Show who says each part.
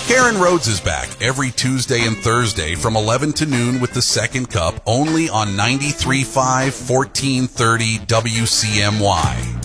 Speaker 1: Karen Rhodes is back every Tuesday and Thursday from 11 to noon with the second cup only on 93.5 1430 WCMY.